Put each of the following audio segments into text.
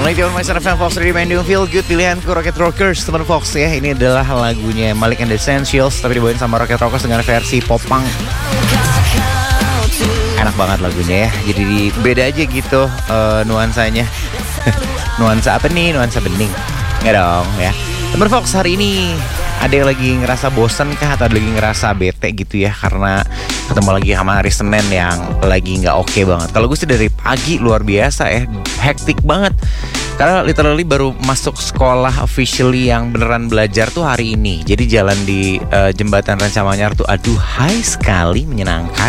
Mulai tahun Maestro FM Fox Radio Mendung Feel Good pilihanku Rocket Rockers teman Fox ya. Ini adalah lagunya Malik and the Essentials tapi dibawain sama Rocket Rockers dengan versi popang. Enak banget lagunya ya. Jadi beda aja gitu nuansanya. Nuansa apa nih? Nuansa bening. Nggak dong ya. Teman Fox, hari ini ada yang lagi ngerasa bosan kah atau lagi ngerasa bete gitu ya karena ketemu lagi sama hari Senin yang lagi nggak oke banget. Kalau gue sih dari pagi luar biasa ya, hektik banget karena literally baru masuk sekolah officially yang beneran belajar tuh hari ini. Jadi jalan di jembatan Rancamanyar tuh aduhai sekali menyenangkan.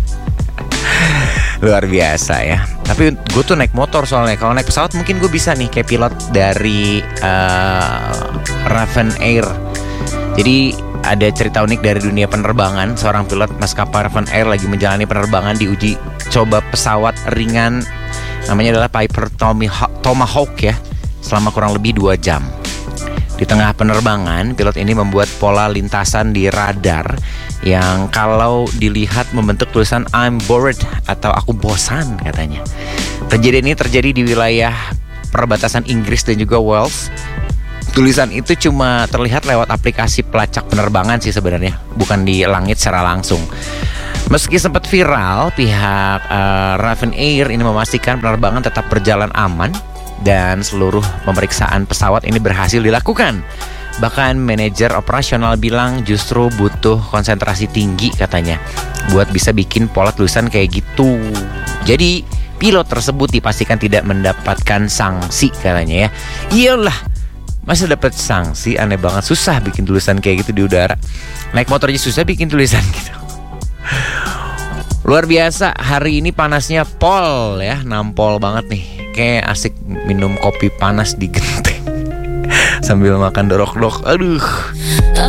Luar biasa ya. Tapi gue tuh naik motor soalnya. Kalau naik pesawat mungkin gue bisa nih kayak pilot dari Raven Air. Jadi ada cerita unik dari dunia penerbangan. Seorang pilot maskapai Raven Air lagi menjalani penerbangan di uji coba pesawat ringan. Namanya adalah Piper Tomahawk ya. Selama kurang lebih 2 jam. Di tengah penerbangan, pilot ini membuat pola lintasan di radar yang kalau dilihat membentuk tulisan I'm bored atau aku bosan katanya. Kejadian ini terjadi di wilayah perbatasan Inggris dan juga Wales. Tulisan itu cuma terlihat lewat aplikasi pelacak penerbangan sih sebenarnya, bukan di langit secara langsung. Meski sempat viral, pihak Raven Air ini memastikan penerbangan tetap berjalan aman dan seluruh pemeriksaan pesawat ini berhasil dilakukan. Bahkan manajer operasional bilang justru butuh konsentrasi tinggi katanya buat bisa bikin pola tulisan kayak gitu. Jadi pilot tersebut dipastikan tidak mendapatkan sanksi katanya ya. Iyalah, masa dapat sanksi, aneh banget, susah bikin tulisan kayak gitu di udara. Naik motor aja susah bikin tulisan gitu. Luar biasa, hari ini panasnya pol ya, nampol banget nih. Kayak asik minum kopi panas di genteng sambil makan dorok-dorok. Aduh.